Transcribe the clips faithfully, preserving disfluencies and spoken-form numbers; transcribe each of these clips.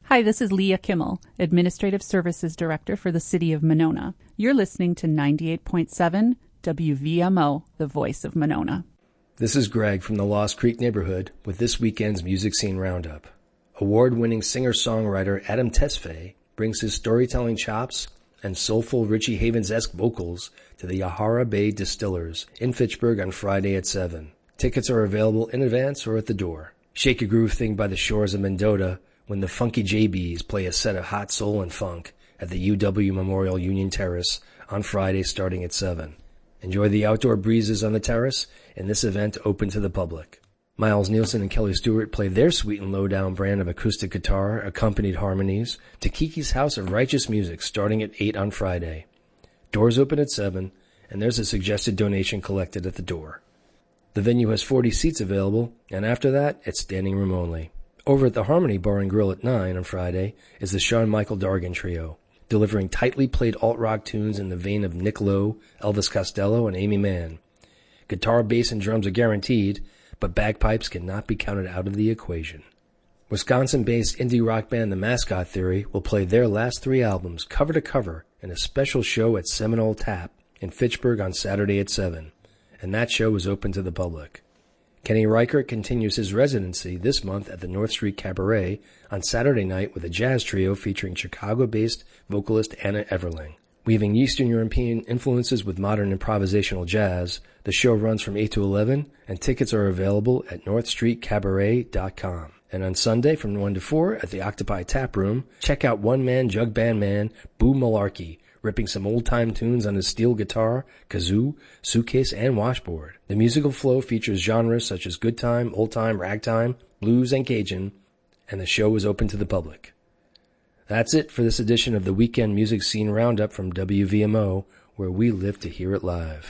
Hi, this is Leah Kimmel, Administrative Services Director for the City of Monona. You're listening to ninety-eight point seven W V M O, the voice of Monona. This is Greg from the Lost Creek neighborhood with this weekend's Music Scene Roundup. Award-winning singer-songwriter Adam Tesfaye brings his storytelling chops and soulful Richie Havens-esque vocals to the Yahara Bay Distillers in Fitchburg on Friday at seven. Tickets are available in advance or at the door. Shake a groove thing by the shores of Mendota when the Funky J Bs play a set of hot soul and funk at the U W Memorial Union Terrace on Friday starting at seven. Enjoy the outdoor breezes on the terrace in this event open to the public. Miles Nielsen and Kelly Stewart play their sweet and low-down brand of acoustic guitar accompanied harmonies to Kiki's House of Righteous Music starting at eight on Friday. Doors open at seven, and there's a suggested donation collected at the door. The venue has forty seats available, and after that, it's standing room only. Over at the Harmony Bar and Grill at nine on Friday is the Sean Michael Dargan Trio, delivering tightly played alt-rock tunes in the vein of Nick Lowe, Elvis Costello, and Amy Mann. Guitar, bass, and drums are guaranteed, but bagpipes cannot be counted out of the equation. Wisconsin-based indie rock band The Mascot Theory will play their last three albums cover to cover in a special show at Seminole Tap in Fitchburg on Saturday at seven, and that show is open to the public. Kenny Reichert continues his residency this month at the North Street Cabaret on Saturday night with a jazz trio featuring Chicago-based vocalist Anna Everling. Weaving Eastern European influences with modern improvisational jazz, the show runs from eight to eleven, and tickets are available at north street cabaret dot com. And on Sunday from one to four at the Octopi Tap Room, check out one-man jug band man Boo Malarkey, ripping some old-time tunes on his steel guitar, kazoo, suitcase, and washboard. The musical flow features genres such as good time, old time, ragtime, blues, and Cajun, and the show is open to the public. That's it for this edition of the Weekend Music Scene Roundup from W V M O, where we live to hear it live.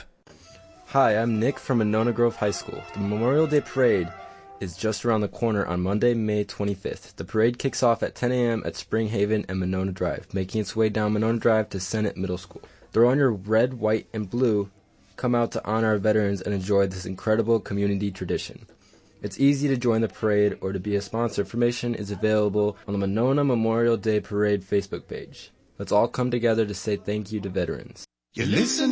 Hi, I'm Nick from Monona Grove High School. The Memorial Day Parade is just around the corner on Monday, May twenty-fifth. The parade kicks off at ten a.m. at Spring Haven and Monona Drive, making its way down Monona Drive to Senate Middle School. Throw on your red, white, and blue. Come out to honor our veterans and enjoy this incredible community tradition. It's easy to join the parade or to be a sponsor. Information is available on the Monona Memorial Day Parade Facebook page. Let's all come together to say thank you to veterans. You listen.